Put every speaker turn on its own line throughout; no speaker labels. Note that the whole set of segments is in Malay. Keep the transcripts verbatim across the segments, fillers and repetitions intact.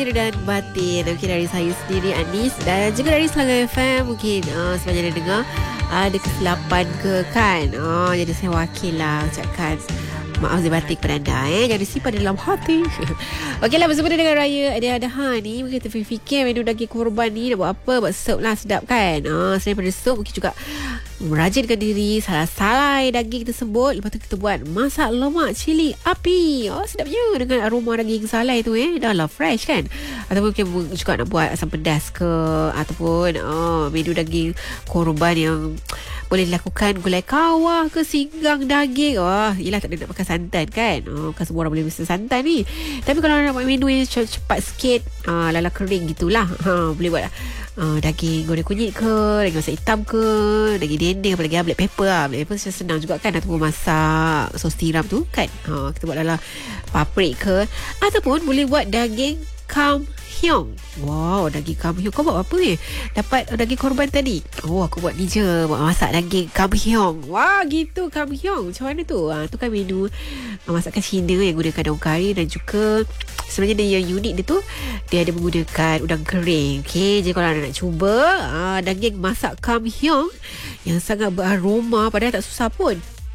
Dan batin. Mungkin dari saya sendiri Anis dan juga dari Selangor F M. Mungkin uh, sebenarnya dengar ada kesilapan ke kan. uh, Jadi saya wakil lah ucapkan maaf zahir batin kepada anda eh. Jangan disimpan dalam hati. Okeylah, bersama dengan Raya Ada-Ada ni, mungkin kita fikir menu daging korban ni nak buat apa. Buat sup lah, sedap kan. uh, Selain pada sup, mungkin juga merajinkan diri, salah-salai daging tersebut. Lepas tu kita buat masak lemak cili api. Oh, sedapnya dengan aroma daging salai tu eh. Dah lah fresh kan. Ataupun mungkin juga nak buat asam pedas ke, ataupun oh, menu daging korban yang boleh dilakukan gulai kawah ke, singgang daging. Wah, oh, yelah tak ada nak makan santan kan. Oh, bukan semua orang boleh makan santan ni. Tapi kalau nak buat menu yang cepat sikit, uh, lala kering gitulah, uh, boleh buat uh, daging goreng kunyit ke, daging masak hitam ke, daging dendeng, apalagi black pepper lah. Black pepper macam senang juga kan. Ataupun masak sos tiram tu kan. uh, Kita buat lala paprik ke. Ataupun boleh buat daging kam hyong. Wow, daging kam hyong. Kau buat apa ni? Dapat daging korban tadi. Oh, aku buat ni je. Buat masak daging kam hyong. Wah, gitu kam hyong. Macam mana tu? Ha, tu kan menu uh, masakan Cina yang gunakan daun kari. Dan juga sebenarnya dia yang unik dia tu, dia ada menggunakan udang kering. Okay, jadi kalau anda nak cuba uh, daging masak kam hyong yang sangat beraroma, padahal tak susah pun.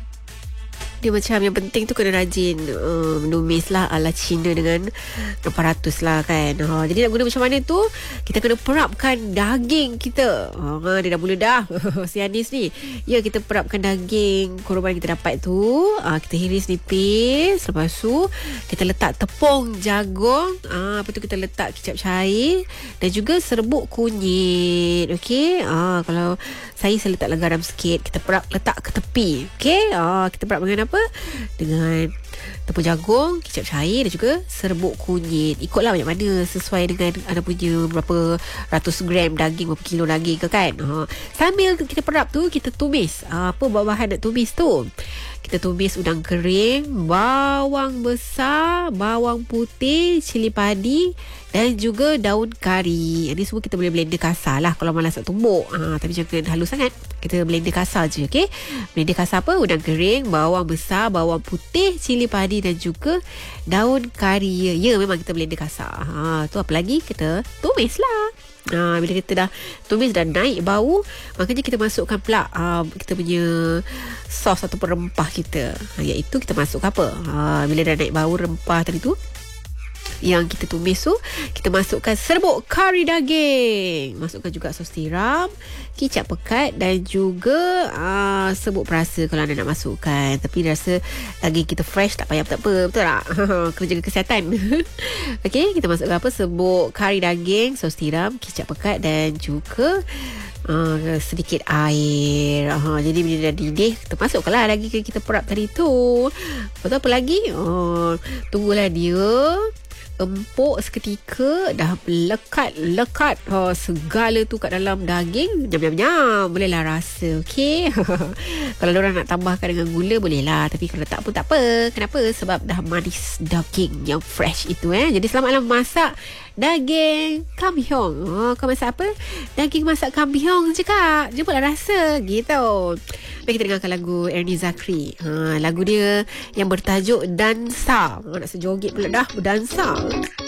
Dia macam yang penting tu kena rajin uh, menumis lah ala Cina dengan lapan ratus lah kan. uh, Jadi nak guna macam mana tu, kita kena perapkan daging kita. uh, Dia dah mula dah si Anis ni. Ya, kita perapkan daging korban kita dapat tu. uh, Kita hiris nipis. Lepas tu kita letak tepung jagung. uh, Lepas tu kita letak kicap cair dan juga serbuk kunyit. Okay, uh, kalau saya saya letaklah garam sikit. Kita perap, letak ke tepi. Okay, uh, kita perap dengan apa? Dengan tepung jagung, kicap cair dan juga serbuk kunyit. Ikutlah banyak mana, sesuai dengan anda punya berapa ratus gram daging, berapa kilo daging ke kan. ha. Sambil kita perap tu, kita tumis. ha, Apa bahan nak tumis tu? Kita tumis udang kering, bawang besar, bawang putih, cili padi dan juga daun kari. Ini semua kita boleh blender kasar lah kalau malas nak tumbuk. ha, Tapi jangan halus sangat. Kita blender kasar je. Okay? Blender kasar apa? Udang kering, bawang besar, bawang putih, cili padi dan juga daun kari. Ya, memang kita blender kasar. ha, Tu apa lagi? Kita tumis lah. Ha, bila kita dah tumis dan naik bau, makanya kita masukkan pula ha, kita punya sos ataupun rempah kita. ha, Iaitu kita masukkan apa? Ha, bila dah naik bau rempah tadi tu yang kita tumis tu, kita masukkan serbuk kari daging, masukkan juga sos tiram, kicap pekat dan juga uh, serbuk perasa kalau anda nak masukkan. Tapi rasa daging kita fresh, tak payah tak apa, betul tak? Kena jaga kesihatan. Okey, kita masukkan apa? Serbuk kari daging, sos tiram, kicap pekat dan juga Uh, sedikit air. uh, Jadi bila dah didih, kita masukkanlah daging kita perap tadi tu. Lepas tu apa lagi? uh, Tunggulah dia empuk seketika, dah lekat-lekat oh, segala tu kat dalam daging. Nyam-nyam-nyam, bolehlah rasa. Okay. Kalau orang nak tambahkan dengan gula, bolehlah. Tapi kalau tak pun tak apa. Kenapa? Sebab dah manis daging yang fresh itu eh. Jadi selamatlah masak daging kam hyong. Oh, kau masak apa? Daging masak kam hyong je kak. Jumpalah rasa gitu. Baik, kita dengarkan lagu Ernie Zakri. Ha, lagu dia yang bertajuk Dansa. Oh, nak sejoget pula dah berdansa.